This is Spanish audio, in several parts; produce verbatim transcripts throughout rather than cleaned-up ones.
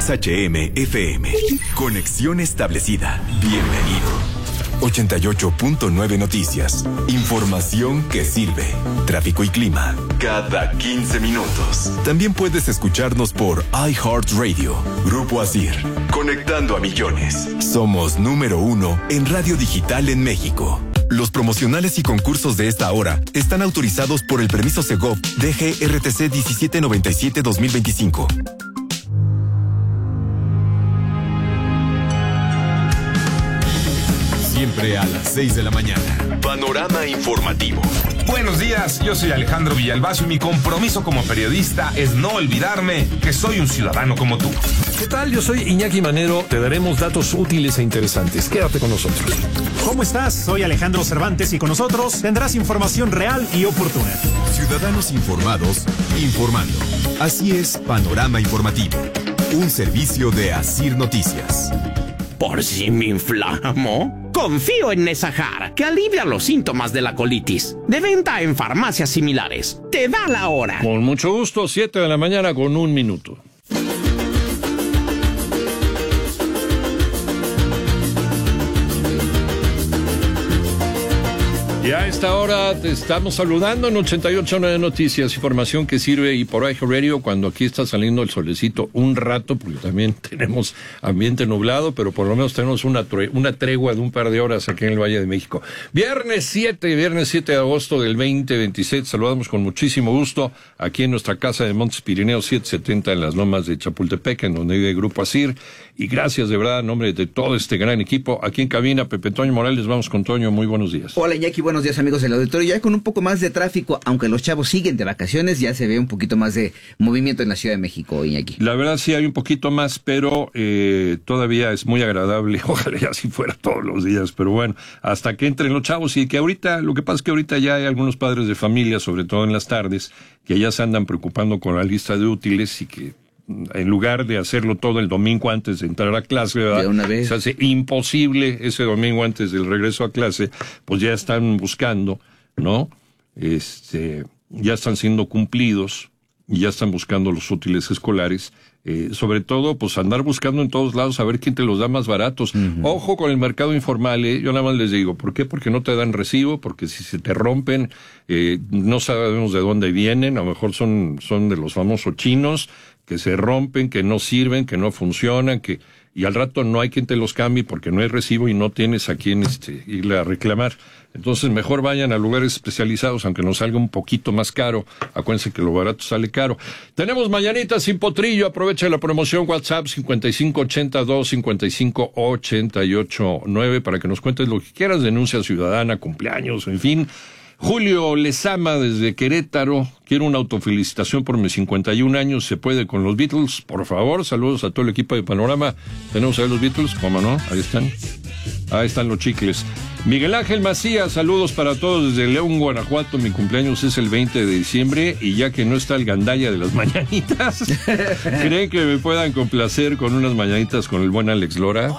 H M F M. Conexión establecida. Bienvenido. ochenta y ocho punto nueve Noticias. Información que sirve. Tráfico y clima. Cada quince minutos. También puedes escucharnos por iHeartRadio. Grupo Asir. Conectando a millones. Somos número uno en radio digital en México. Los promocionales y concursos de esta hora están autorizados por el permiso Segov D G R T C diecisiete noventa y siete dos mil veinticinco. Siempre a las seis de la mañana. Panorama informativo. Buenos días, yo soy Alejandro Villalbazo y mi compromiso como periodista es no olvidarme que soy un ciudadano como tú. ¿Qué tal? Yo soy Iñaki Manero. Te daremos datos útiles e interesantes. Quédate con nosotros. ¿Cómo estás? Soy Alejandro Cervantes y con nosotros tendrás información real y oportuna. Ciudadanos informados, informando. Así es Panorama Informativo. Un servicio de Asir Noticias. ¿Por si me inflamo? Confío en Nesajar, que alivia los síntomas de la colitis. De venta en farmacias similares. Te da la hora. Con mucho gusto, siete de la mañana con un minuto. Y a esta hora te estamos saludando en ochenta y ocho punto nueve Noticias, información que sirve y por iHeartRadio cuando aquí está saliendo el solecito un rato, porque también tenemos ambiente nublado, pero por lo menos tenemos una, tre- una tregua de un par de horas aquí en el Valle de México. Viernes siete, viernes siete de agosto del veinte veintisiete, saludamos con muchísimo gusto aquí en nuestra casa de Montes Pirineos setecientos setenta en las lomas de Chapultepec, en donde vive el Grupo Asir, y gracias de verdad en nombre de todo este gran equipo. Aquí en cabina, Pepe Toño Morales, vamos con Toño, muy buenos días. Hola Iñaki, buenos días amigos del auditorio. Ya con un poco más de tráfico, aunque los chavos siguen de vacaciones, ya se ve un poquito más de movimiento en la Ciudad de México, Iñaki. La verdad sí hay un poquito más, pero eh, todavía es muy agradable. Ojalá ya así fuera todos los días, pero bueno, hasta que entren los chavos. Y que ahorita, lo que pasa es que ahorita ya hay algunos padres de familia, sobre todo en las tardes, que ya se andan preocupando con la lista de útiles y que en lugar de hacerlo todo el domingo antes de entrar a clase, ¿verdad? De una vez. Se hace imposible ese domingo antes del regreso a clase, pues ya están buscando, ¿no? Este, ya están siendo cumplidos y ya están buscando los útiles escolares. Eh, sobre todo, pues andar buscando en todos lados a ver quién te los da más baratos. Uh-huh. Ojo con el mercado informal, ¿eh? Yo nada más les digo, ¿por qué? Porque no te dan recibo, porque si se te rompen, eh, no sabemos de dónde vienen, a lo mejor son, son de los famosos chinos, que se rompen, que no sirven, que no funcionan, que y al rato no hay quien te los cambie porque no hay recibo y no tienes a quien este, irle a reclamar. Entonces mejor vayan a lugares especializados, aunque nos salga un poquito más caro. Acuérdense que lo barato sale caro. Tenemos mañanitas sin potrillo, aprovecha la promoción WhatsApp cincuenta y cinco ochenta y dos cincuenta y cinco ochenta y ocho nueve para que nos cuentes lo que quieras, denuncia ciudadana, cumpleaños, en fin. Julio Lezama desde Querétaro, quiero una autofelicitación por mis cincuenta y un años, se puede con los Beatles, por favor, saludos a todo el equipo de Panorama. Tenemos ahí los Beatles, ¿cómo no? Ahí están, ahí están los chicles. Miguel Ángel Macías, saludos para todos desde León, Guanajuato, mi cumpleaños es el veinte de diciembre y ya que no está el gandalla de las mañanitas, ¿creen que me puedan complacer con unas mañanitas con el buen Alex Lora?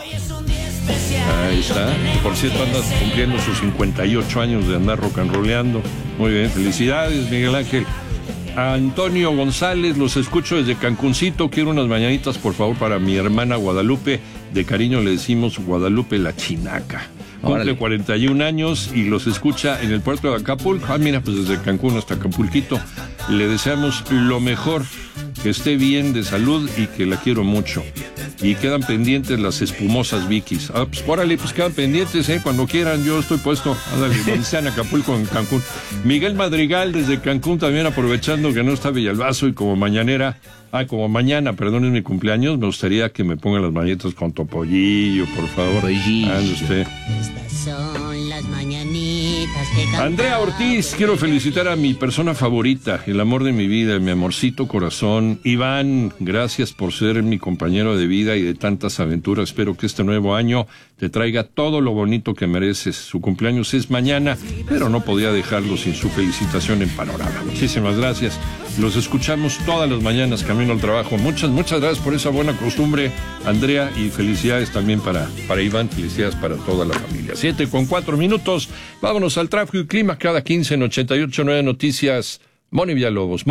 Ahí está. Por cierto, andas cumpliendo sus cincuenta y ocho años de andar rock and rolleando. Muy bien, felicidades, Miguel Ángel. A Antonio González, los escucho desde Cancuncito. Quiero unas mañanitas, por favor, para mi hermana Guadalupe. De cariño le decimos Guadalupe la Chinaca. Cumple cuarenta y un años y los escucha en el puerto de Acapulco. Ah, mira, pues desde Cancún hasta Acapulquito. Le deseamos lo mejor, que esté bien de salud y que la quiero mucho. Y quedan pendientes las espumosas Vikis. Ah, pues órale, pues quedan pendientes, ¿eh? Cuando quieran, yo estoy puesto. Ándale, donde sean Acapulco, en Cancún. Miguel Madrigal desde Cancún, también aprovechando que no está Villalbazo y como mañanera. Ah, como mañana, perdón, es mi cumpleaños, me gustaría que me pongan las mañanitas con Topollillo, por favor. Topollillo. Ande usted. Estas son las mañanitas que cantaba. Andrea Ortiz, quiero felicitar a mi persona favorita, el amor de mi vida, mi amorcito corazón. Iván, gracias por ser mi compañero de vida y de tantas aventuras. Espero que este nuevo año te traiga todo lo bonito que mereces. Su cumpleaños es mañana, pero no podía dejarlo sin su felicitación en Panorama. Muchísimas gracias. Los escuchamos todas las mañanas camino al trabajo. Muchas, muchas gracias por esa buena costumbre, Andrea, y felicidades también para, para Iván, felicidades para toda la familia. Siete con cuatro minutos, vámonos al tráfico y clima cada quince en ochenta y ocho punto nueve Noticias. Moni Villalobos, Moni.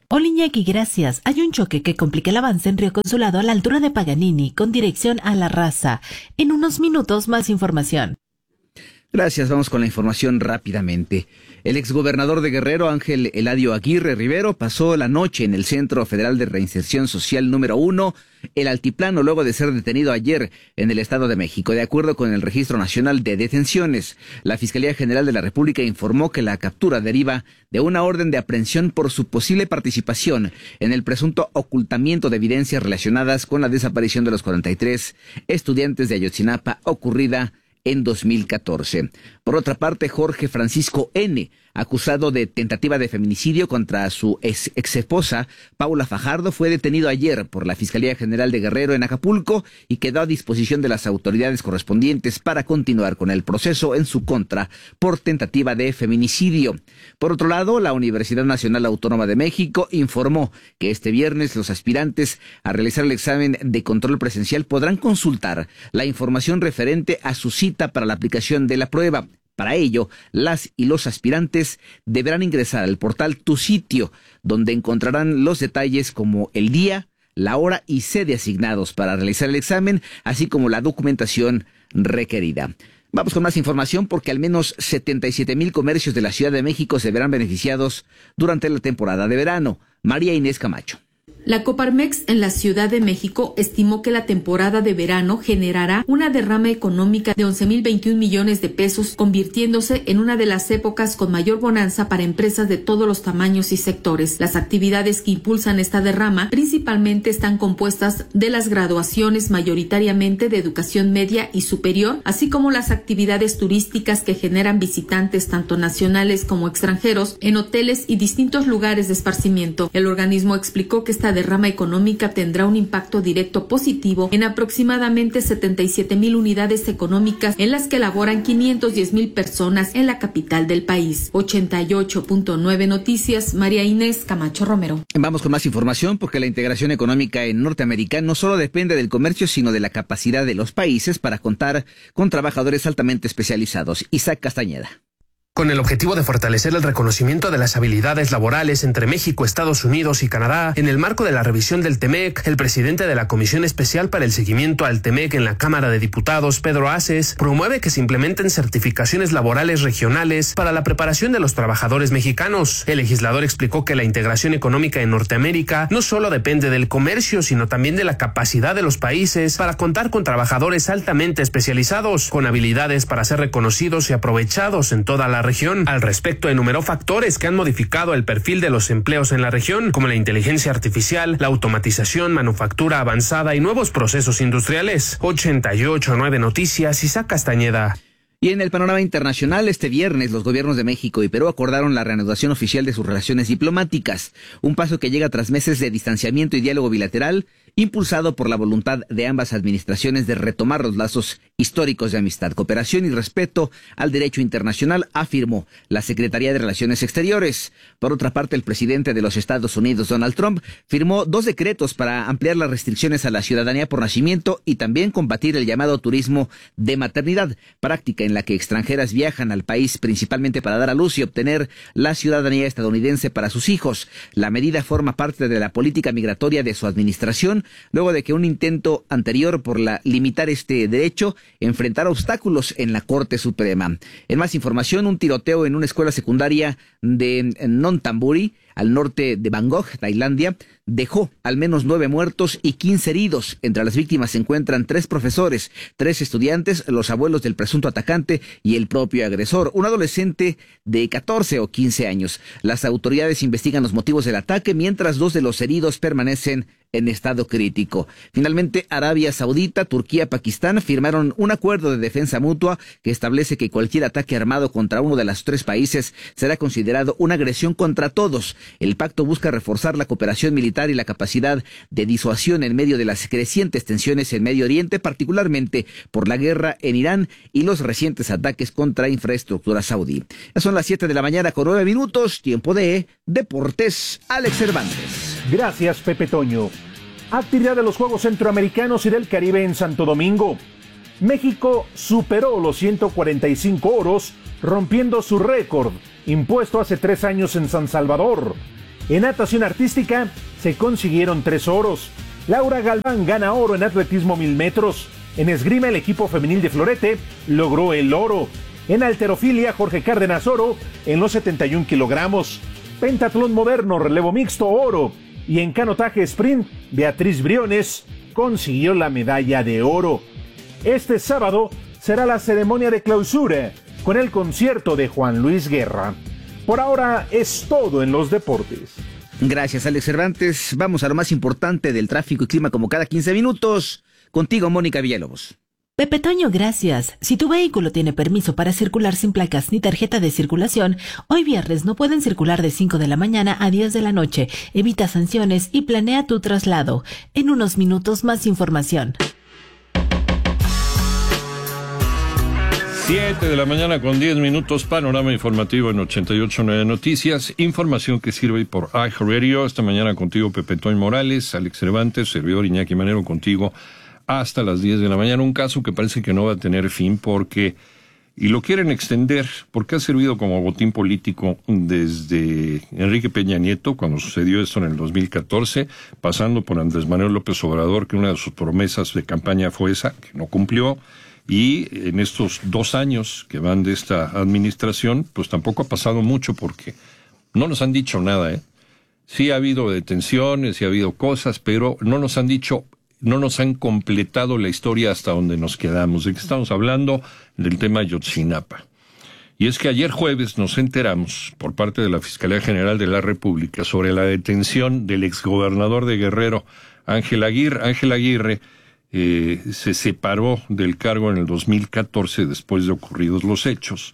Hola Iñaki, gracias. Hay un choque que complica el avance en Río Consulado a la altura de Paganini, con dirección a La Raza. En unos minutos más información. Gracias, vamos con la información rápidamente. El exgobernador de Guerrero, Ángel Eladio Aguirre Rivero, pasó la noche en el Centro Federal de Reinserción Social número uno, el Altiplano, luego de ser detenido ayer en el Estado de México. De acuerdo con el Registro Nacional de Detenciones, la Fiscalía General de la República informó que la captura deriva de una orden de aprehensión por su posible participación en el presunto ocultamiento de evidencias relacionadas con la desaparición de los cuarenta y tres estudiantes de Ayotzinapa ocurrida en dos mil catorce. Por otra parte, Jorge Francisco N., acusado de tentativa de feminicidio contra su ex, ex esposa, Paula Fajardo, fue detenido ayer por la Fiscalía General de Guerrero en Acapulco y quedó a disposición de las autoridades correspondientes para continuar con el proceso en su contra por tentativa de feminicidio. Por otro lado, la Universidad Nacional Autónoma de México informó que este viernes los aspirantes a realizar el examen de control presencial podrán consultar la información referente a su cita para la aplicación de la prueba. Para ello, las y los aspirantes deberán ingresar al portal Tu Sitio, donde encontrarán los detalles como el día, la hora y sede asignados para realizar el examen, así como la documentación requerida. Vamos con más información porque al menos setenta y siete mil comercios de la Ciudad de México se verán beneficiados durante la temporada de verano. María Inés Camacho. La Coparmex en la Ciudad de México estimó que la temporada de verano generará una derrama económica de once mil veintiún millones de pesos, convirtiéndose en una de las épocas con mayor bonanza para empresas de todos los tamaños y sectores. Las actividades que impulsan esta derrama principalmente están compuestas de las graduaciones mayoritariamente de educación media y superior, así como las actividades turísticas que generan visitantes tanto nacionales como extranjeros en hoteles y distintos lugares de esparcimiento. El organismo explicó que esta derrama económica tendrá un impacto directo positivo en aproximadamente setenta y siete mil unidades económicas en las que laboran quinientas diez mil personas en la capital del país. ochenta y ocho punto nueve Noticias, María Inés Camacho Romero. Vamos con más información porque la integración económica en Norteamérica no solo depende del comercio, sino de la capacidad de los países para contar con trabajadores altamente especializados. Isaac Castañeda. Con el objetivo de fortalecer el reconocimiento de las habilidades laborales entre México, Estados Unidos y Canadá, en el marco de la revisión del TEMEC, el presidente de la Comisión Especial para el Seguimiento al TEMEC en la Cámara de Diputados, Pedro Aces, promueve que se implementen certificaciones laborales regionales para la preparación de los trabajadores mexicanos. El legislador explicó que la integración económica en Norteamérica no solo depende del comercio, sino también de la capacidad de los países para contar con trabajadores altamente especializados, con habilidades para ser reconocidos y aprovechados en toda la región. Al respecto, enumeró factores que han modificado el perfil de los empleos en la región, como la inteligencia artificial, la automatización, manufactura avanzada y nuevos procesos industriales. ochenta y ocho punto nueve Noticias, Isaac Castañeda. Y en el panorama internacional, este viernes los gobiernos de México y Perú acordaron la reanudación oficial de sus relaciones diplomáticas, un paso que llega tras meses de distanciamiento y diálogo bilateral, impulsado por la voluntad de ambas administraciones de retomar los lazos históricos de amistad, cooperación y respeto al derecho internacional, afirmó la Secretaría de Relaciones Exteriores. Por otra parte, el presidente de los Estados Unidos, Donald Trump, firmó dos decretos para ampliar las restricciones a la ciudadanía por nacimiento y también combatir el llamado turismo de maternidad, práctica en la que extranjeras viajan al país principalmente para dar a luz y obtener la ciudadanía estadounidense para sus hijos. La medida forma parte de la política migratoria de su administración, luego de que un intento anterior por la limitar este derecho enfrentara obstáculos en la Corte Suprema. En más información, un tiroteo en una escuela secundaria de Nonthaburi, al norte de Bangkok, Tailandia, dejó al menos nueve muertos y quince heridos. Entre las víctimas se encuentran tres profesores, tres estudiantes, los abuelos del presunto atacante y el propio agresor, un adolescente de catorce o quince años. Las autoridades investigan los motivos del ataque, mientras dos de los heridos permanecen en estado crítico. Finalmente, Arabia Saudita, Turquía y Pakistán firmaron un acuerdo de defensa mutua que establece que cualquier ataque armado contra uno de los tres países será considerado una agresión contra todos. El pacto busca reforzar la cooperación militar y la capacidad de disuasión en medio de las crecientes tensiones en Medio Oriente, particularmente por la guerra en Irán y los recientes ataques contra infraestructura saudí. Ya son las siete de la mañana con nueve minutos, tiempo de Deportes. Alex Cervantes. Gracias, Pepe Toño. Actividad de los Juegos Centroamericanos y del Caribe en Santo Domingo. México superó los ciento cuarenta y cinco oros, rompiendo su récord impuesto hace tres años en San Salvador. En natación artística se consiguieron tres oros. Laura Galván gana oro en atletismo mil metros. En esgrima el equipo femenil de Florete logró el oro. En halterofilia Jorge Cárdenas oro en los setenta y un kilogramos. Pentatlón moderno relevo mixto oro. Y en canotaje sprint Beatriz Briones consiguió la medalla de oro. Este sábado será la ceremonia de clausura con el concierto de Juan Luis Guerra. Por ahora es todo en los deportes. Gracias, Alex Cervantes. Vamos a lo más importante del tráfico y clima como cada quince minutos. Contigo, Mónica Villalobos. Pepe Toño, gracias. Si tu vehículo tiene permiso para circular sin placas ni tarjeta de circulación, hoy viernes no pueden circular de cinco de la mañana a diez de la noche. Evita sanciones y planea tu traslado. En unos minutos más información. siete de la mañana con diez minutos, panorama informativo en ochenta y ocho punto nueve Noticias, información que sirve por iHeartRadio. Esta mañana contigo Pepe Toño Morales, Alex Cervantes, servidor Iñaki Manero contigo hasta las diez de la mañana. Un caso que parece que no va a tener fin porque, y lo quieren extender, porque ha servido como botín político desde Enrique Peña Nieto, cuando sucedió esto en el dos mil catorce, pasando por Andrés Manuel López Obrador, que una de sus promesas de campaña fue esa, que no cumplió. Y en estos dos años que van de esta administración, pues tampoco ha pasado mucho porque no nos han dicho nada, ¿eh? Sí ha habido detenciones, sí ha habido cosas, pero no nos han dicho, no nos han completado la historia hasta donde nos quedamos. ¿De qué estamos hablando? Del tema Ayotzinapa. Y es que ayer jueves nos enteramos, por parte de la Fiscalía General de la República, sobre la detención del exgobernador de Guerrero, Ángel Aguirre, Ángel Aguirre, Eh, se separó del cargo en el dos mil catorce después de ocurridos los hechos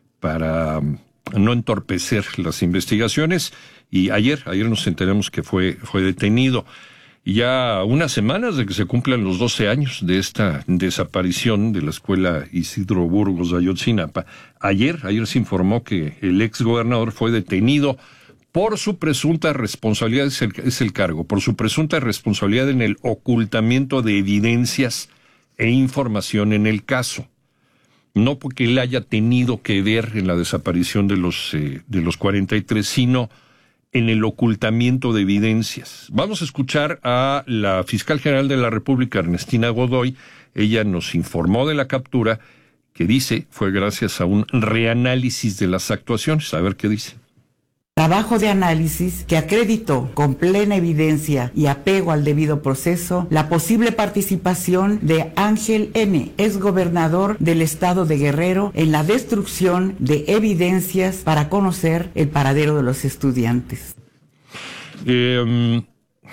para um, no entorpecer las investigaciones, y ayer, ayer nos enteramos que fue, fue detenido. Y ya unas semanas de que se cumplan los doce años de esta desaparición de la escuela Isidro Burgos de Ayotzinapa, ayer, ayer se informó que el ex gobernador fue detenido por su presunta responsabilidad, es el, es el cargo, por su presunta responsabilidad en el ocultamiento de evidencias e información en el caso. No porque él haya tenido que ver en la desaparición de los, eh, de los cuarenta y tres, sino en el ocultamiento de evidencias. Vamos a escuchar a la fiscal general de la República, Ernestina Godoy. Ella nos informó de la captura, que dice fue gracias a un reanálisis de las actuaciones. A ver qué dice. Trabajo de análisis que acreditó con plena evidencia y apego al debido proceso la posible participación de Ángel N., exgobernador del estado de Guerrero, en la destrucción de evidencias para conocer el paradero de los estudiantes. Eh, um,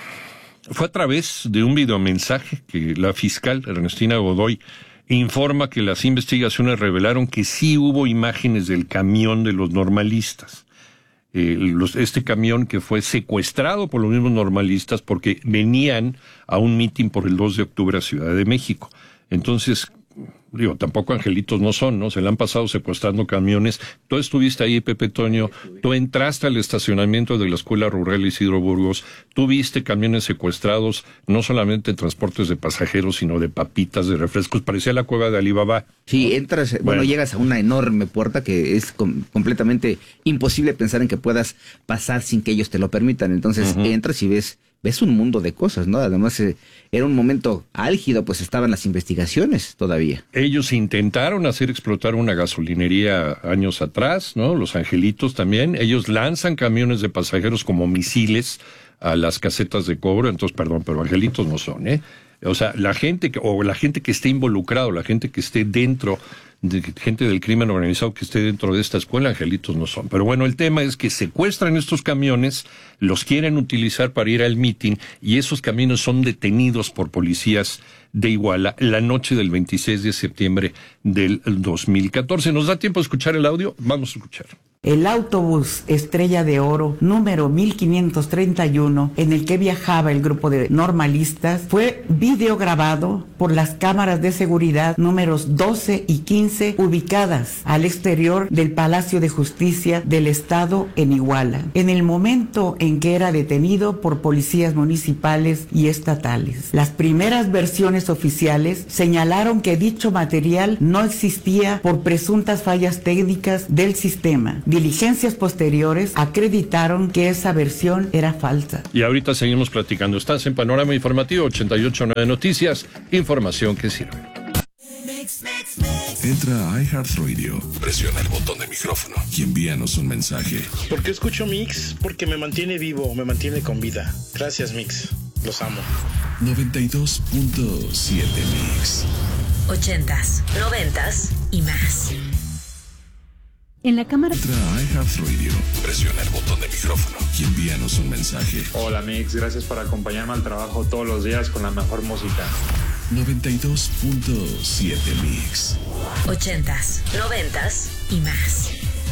fue a través de un videomensaje que la fiscal Ernestina Godoy informa que las investigaciones revelaron que sí hubo imágenes del camión de los normalistas. Eh, los, este camión que fue secuestrado por los mismos normalistas porque venían a un mitin por el dos de octubre a Ciudad de México. Entonces, digo, tampoco angelitos no son, ¿no? Se le han pasado secuestrando camiones. Tú estuviste ahí, Pepe Toño, tú entraste al estacionamiento de la Escuela Rural Isidro Burgos, tú viste camiones secuestrados, no solamente transportes de pasajeros, sino de papitas, de refrescos, parecía la cueva de Alibaba. Sí, entras, bueno, bueno llegas a una enorme puerta que es com- completamente imposible pensar en que puedas pasar sin que ellos te lo permitan. Entonces uh-huh. entras y ves ves un mundo de cosas, ¿no? Además, eh, era un momento álgido, pues estaban las investigaciones todavía. Ellos intentaron hacer explotar una gasolinería años atrás, ¿no? Los angelitos también. Ellos lanzan camiones de pasajeros como misiles a las casetas de cobro. Entonces, perdón, pero angelitos no son, ¿eh? O sea, la gente que, o la gente que esté involucrado, la gente que esté dentro, de, gente del crimen organizado que esté dentro de esta escuela, angelitos no son. Pero bueno, el tema es que secuestran estos camiones, los quieren utilizar para ir al mitin, y esos camiones son detenidos por policías de Iguala la noche del veintiséis de septiembre del dos mil catorce. ¿Nos da tiempo de escuchar el audio? Vamos a escuchar. El autobús Estrella de Oro número mil quinientos treinta y uno, en el que viajaba el grupo de normalistas, fue videograbado por las cámaras de seguridad números doce y quince ubicadas al exterior del Palacio de Justicia del Estado en Iguala, en el momento en que era detenido por policías municipales y estatales. Las primeras versiones oficiales señalaron que dicho material no existía por presuntas fallas técnicas del sistema, Diligencias posteriores acreditaron que esa versión era falsa. Y ahorita seguimos platicando. Estás en Panorama Informativo ochenta y ocho punto nueve Noticias, información que sirve. Entra a iHeartRadio, presiona el botón de micrófono y envíanos un mensaje. ¿Por qué escucho Mix? Porque me mantiene vivo, me mantiene con vida. Gracias, Mix. Los amo. noventa y dos punto siete Mix. Ochentas, noventas y más. En la cámara. Entra a iHeartRadio, presiona el botón de micrófono y envíanos un mensaje. Hola Mix, gracias por acompañarme al trabajo todos los días con la mejor música. noventa y dos punto siete Mix. Ochentas, noventas y más.